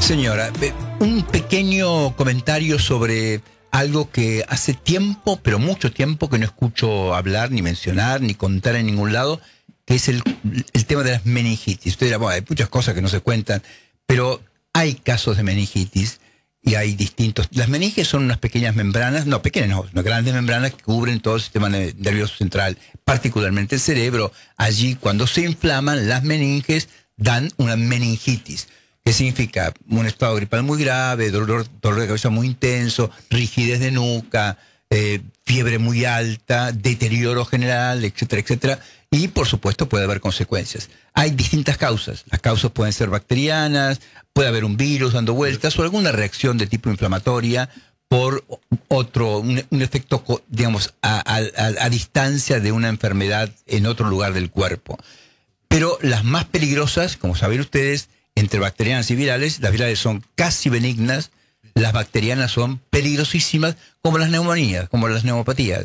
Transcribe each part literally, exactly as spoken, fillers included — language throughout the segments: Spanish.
Señora, un pequeño comentario sobre algo que hace tiempo, pero mucho tiempo, que no escucho hablar, ni mencionar, ni contar en ningún lado, que es el, el tema de las meningitis. Usted dirá, bueno, hay muchas cosas que no se cuentan, pero hay casos de meningitis y hay distintos. Las meninges son unas pequeñas membranas, no pequeñas, no, unas grandes membranas que cubren todo el sistema nervioso central, particularmente el cerebro. Allí, cuando se inflaman, las meninges dan una meningitis. ¿Qué significa? Un estado gripal muy grave, dolor, dolor de cabeza muy intenso, rigidez de nuca, eh, fiebre muy alta, deterioro general, etcétera, etcétera. Y, por supuesto, puede haber consecuencias. Hay distintas causas. Las causas pueden ser bacterianas, puede haber un virus dando vueltas o alguna reacción de tipo inflamatoria por otro, un, un efecto, digamos, a, a, a, a distancia de una enfermedad en otro lugar del cuerpo. Pero las más peligrosas, como saben ustedes, entre bacterianas y virales, las virales son casi benignas, las bacterianas son peligrosísimas, como las neumonías, como las neumopatías.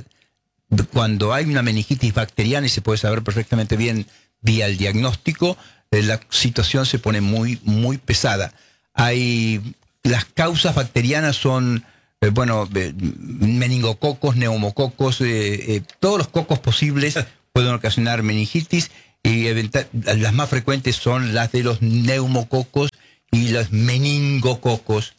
Cuando hay una meningitis bacteriana, y se puede saber perfectamente bien vía el diagnóstico, eh, la situación se pone muy, muy pesada. Hay, las causas bacterianas son, eh, bueno, eh, meningococos, neumococos, eh, eh, todos los cocos posibles pueden ocasionar meningitis. Y las más frecuentes son las de los neumococos y los meningococos.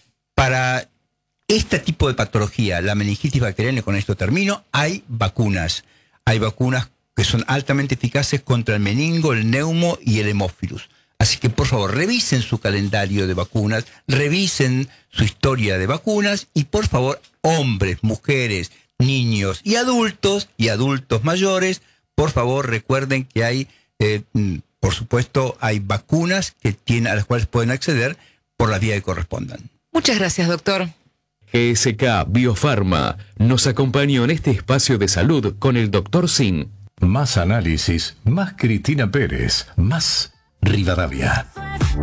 Para este tipo de patología, la meningitis bacteriana, y con esto termino, hay vacunas. Hay vacunas que son altamente eficaces contra el meningo, el neumo y el hemófilus. Así que, por favor, revisen su calendario de vacunas, revisen su historia de vacunas y, por favor, hombres, mujeres, niños y adultos y adultos mayores, por favor, recuerden que hay, eh, por supuesto, hay vacunas que tienen, a las cuales pueden acceder por la vía que correspondan. Muchas gracias, doctor. G S K Biofarma nos acompañó en este espacio de salud con el doctor Sin. Más análisis, más Cristina Pérez, más Rivadavia.